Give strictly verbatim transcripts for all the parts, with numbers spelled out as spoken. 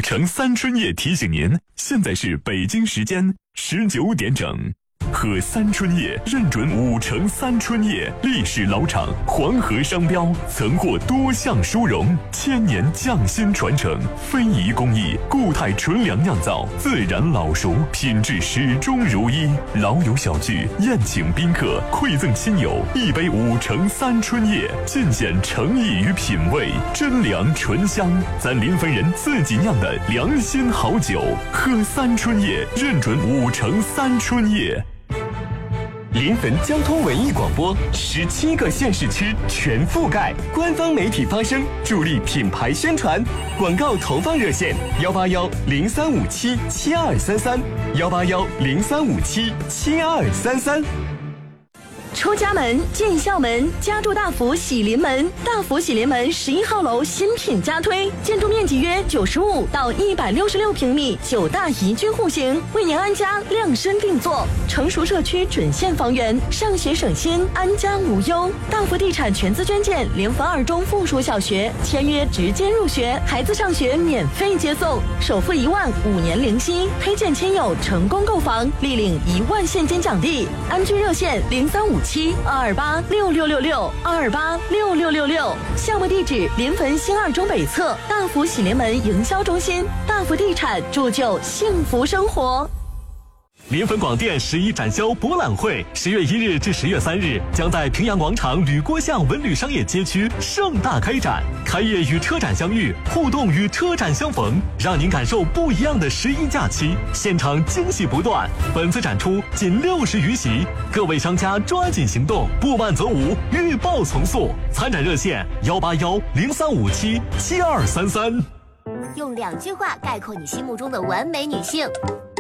城三春夜提醒您，现在是北京时间十九点整。喝三春叶认准五城三春叶，历史老厂，黄河商标，曾获多项殊荣，千年匠心传承，非遗工艺，固态纯粮酿造，自然老熟，品质始终如一。老友小聚，宴请宾客，馈赠亲友，一杯五城三春叶，尽显诚意与品味，真粮醇香，咱临汾人自己酿的良心好酒。喝三春叶，认准五城三春叶。 临汾交通文艺广播，十七个县市区全覆盖，官方媒体发声，助力品牌宣传。广告投放热线：幺八幺零三五七七二三三，幺八幺零三五七七二三三。 出家门进校门，家住大福喜临门。大福喜临门十一号楼新品加推，建筑面积约九十五到一百六十六平米，九大宜居户型，为您安家量身定做。成熟社区准现房源，上学省心，安家无忧。大福地产全资捐建临汾二中附属小学，签约直接入学，孩子上学免费接送，首付一万，五年零息。推荐亲友成功购房，立领一万现金奖励。安居热线零三五七二二八六六六六二二八六六六六，项目地址临汾新二中北侧大福喜临门营销中心。大福地产铸就幸福生活。 临汾广电十一展销博览会，十月一日至十月三日将在平阳广场吕郭巷文旅商业街区盛大开展。开业与车展相遇，互动与车展相逢，让您感受不一样的十一假期，现场惊喜不断。本次展出仅六十余席，各位商家抓紧行动，不慢则无，预报从速。参展热线：幺八幺零三五七七二三三。 用两句话概括你心目中的完美女性。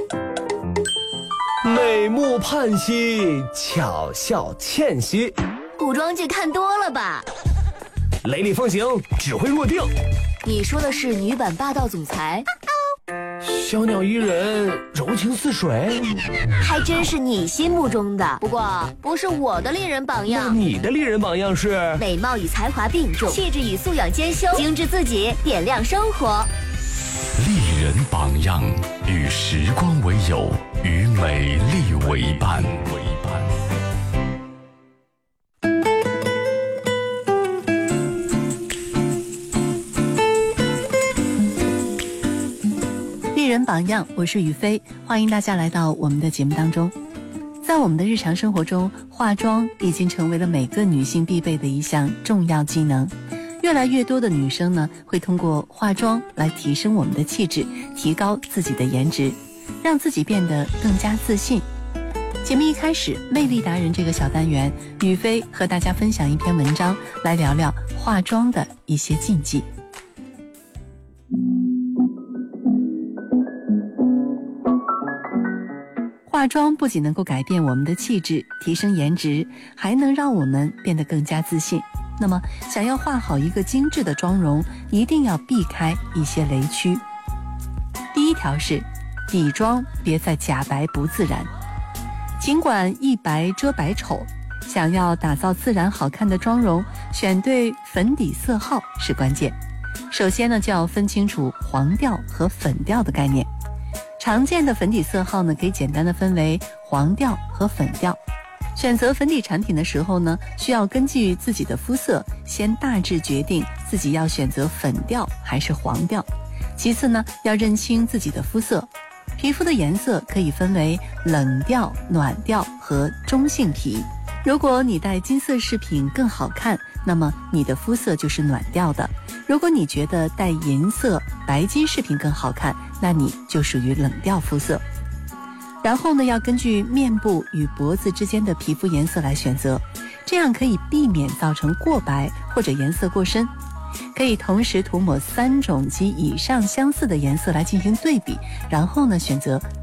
美目盼兮，巧笑倩兮。 古装剧看多了吧？ 雷厉风行，指挥若定。 你说的是女版霸道总裁？ 小鸟依人，柔情似水。 还真是你心目中的，不过不是我的丽人榜样。 那你的丽人榜样是？ 美貌与才华并重，气质与素养兼修，精致自己，点亮生活。 丽人榜样，与时光为友，与美丽为伴。 丽人榜样，我是雨飞，欢迎大家来到我们的节目当中。在我们的日常生活中，化妆已经成为了每个女性必备的一项重要技能。越来越多的女生呢，会通过化妆来提升我们的气质，提高自己的颜值，让自己变得更加自信。节目一开始，魅力达人这个小单元，雨飞和大家分享一篇文章，来聊聊化妆的一些禁忌。化妆不仅能够改变我们的气质，提升颜值，还能让我们变得更加自信。那么想要画好一个精致的妆容，一定要避开一些雷区。第一条是底妆别再假白不自然。尽管一白遮百丑，想要打造自然好看的妆容，选对粉底色号是关键。首先呢，就要分清楚黄调和粉调的概念。常见的粉底色号呢，可以简单的分为黄调和粉调。选择粉底产品的时候呢，需要根据自己的肤色，先大致决定自己要选择粉调还是黄调。其次呢，要认清自己的肤色。皮肤的颜色可以分为冷调、暖调和中性皮。如果你戴金色饰品更好看，那么你的肤色就是暖调的。如果你觉得戴银色、白金饰品更好看，那你就属于冷调肤色。然后呢，要根据面部与脖子之间的皮肤颜色来选择，这样可以避免造成过白或者颜色过深。可以同时涂抹三种及以上相似的颜色来进行对比，然后呢，选择